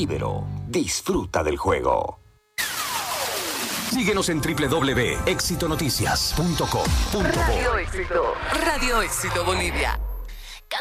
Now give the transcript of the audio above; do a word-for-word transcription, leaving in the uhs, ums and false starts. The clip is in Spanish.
Ibero, disfruta del juego. Síguenos en doble u doble u doble punto éxito noticias punto com punto bo. Radio Éxito, Radio Éxito Bolivia.